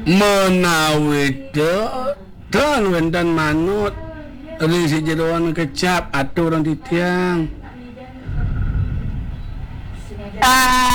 menawi dan wendan manut ring si jeroan kecap atuh orang di tiang